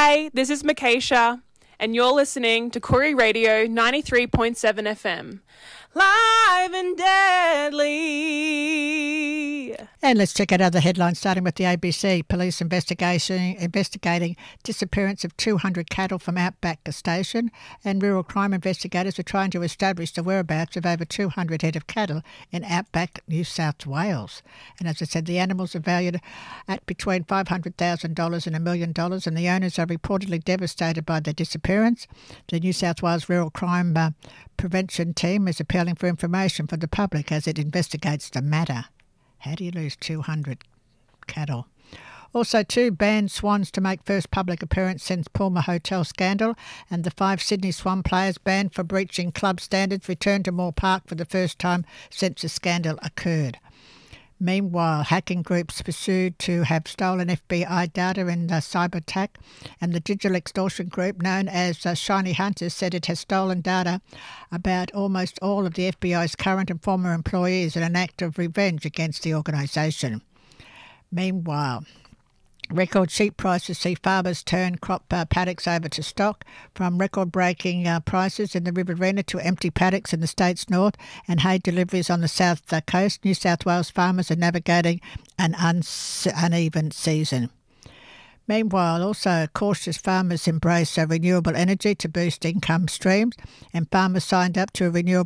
Hey, this is Makesha, and you're listening to Koori Radio 93.7 FM. Live and deadly. And let's check out other headlines, starting with the ABC. Police investigating disappearance of 200 cattle from Outback Station, and rural crime investigators are trying to establish the whereabouts of over 200 head of cattle in Outback, New South Wales. And as I said, the animals are valued at between $500,000 and $1 million, and the owners are reportedly devastated by their disappearance. The New South Wales Rural Crime Prevention Team is appealing for information from the public as it investigates the matter. How do you lose 200 cattle? Also, 2 banned Swans to make first public appearance since Palmer Hotel scandal, and the 5 Sydney Swan players banned for breaching club standards returned to Moore Park for the first time since the scandal occurred. Meanwhile, hacking groups pursued to have stolen FBI data in the cyber attack, and the digital extortion group known as Shiny Hunters said it has stolen data about almost all of the FBI's current and former employees in an act of revenge against the organisation. Meanwhile, record sheep prices see farmers turn crop paddocks over to stock, from record-breaking prices in the Riverina to empty paddocks in the state's north and hay deliveries on the south coast. New South Wales farmers are navigating an uneven season. Meanwhile, also cautious farmers embrace renewable energy to boost income streams, and farmers signed up to a renewable